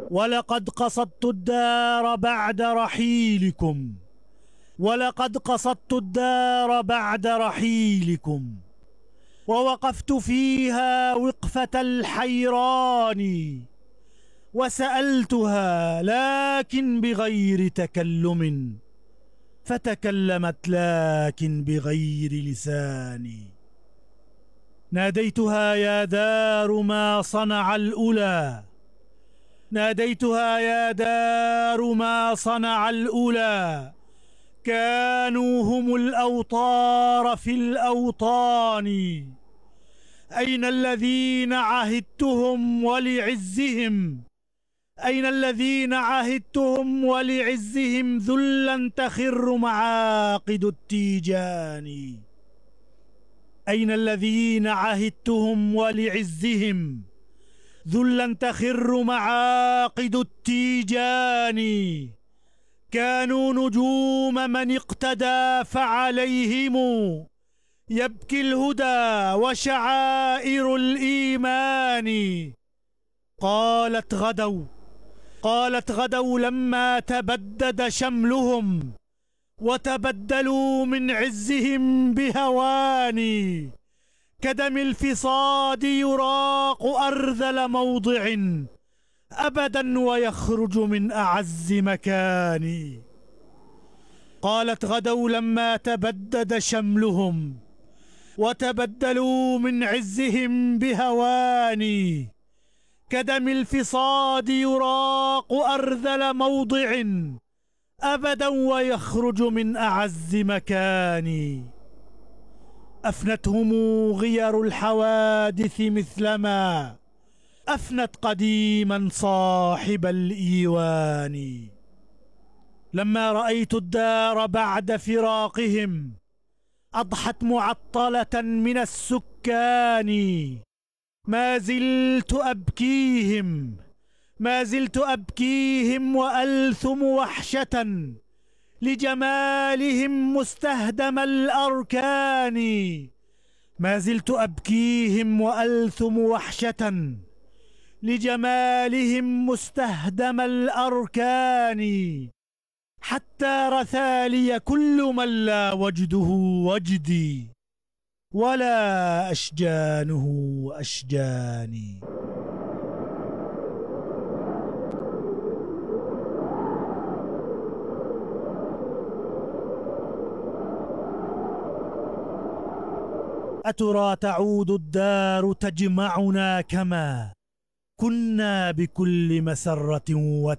ولقد قصدت الدار بعد رحيلكم، ولقد قصدت الدار بعد رحيلكم، ووقفت فيها وقفة الحيران، وسألتها لكن بغير تكلم، فتكلمت لكن بغير لساني. ناديتها يا دار ما صنع الأولى، ناديتها يا دار ما صنع الأولى، كانوا هم الأوطار في الأوطان. أين الذين عهدتهم ولعزهم، أين الذين عهدتهم ولعزهم ذلا تخر معاقد التيجان. أين الذين عهدتهم ولعزهم ذلا تخر معاقد التيجان. كانوا نجوم من اقتدى فعليهم يبكي الهدى وشعائر الإيمان. قالت غدوا، قالت غدوا لما تبدد شملهم، وتبدلوا من عزهم بهوان. كدم الفصاد يراق أرذل موضع أبدا ويخرج من أعز مكان. قالت غدوا لما تبدد شملهم، وتبدلوا من عزهم بهوان. كدم الفصاد يراق أرذل موضع أبدا ويخرج من أعز مكان. أفنتهم غير الحوادث مثلما أفنت قديما صاحب الإيوان. لما رأيت الدار بعد فراقهم أضحت معطلة من السكان. ما زلت أبكيهم، ما زلت أبكيهم وألثم وحشة لجمالهم مستهدم الأركان. ما زلت أبكيهم وألثم وحشة لجمالهم مستهدم الأركان. حتى رثى لي كل من لا وجده وجدي ولا أشجانه أشجاني. أترى تعود الدار تجمعنا كما كنا بكل مسرة